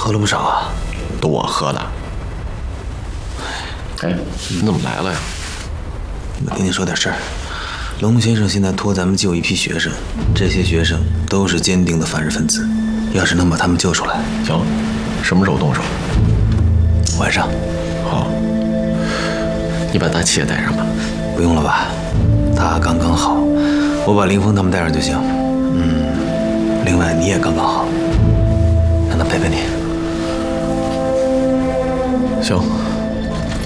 喝了不少啊。 都我喝的。哎，你怎么来了呀？ 我听你说点事儿。龙先生现在托咱们救一批学生，这些学生都是坚定的反日分子，要是能把他们救出来， 行，什么时候动手？ 晚上。 好，你把大七也带上吧。 不用了吧，他刚刚好，我把林峰他们带上就行。另外你也刚刚好，让他陪陪你。 行。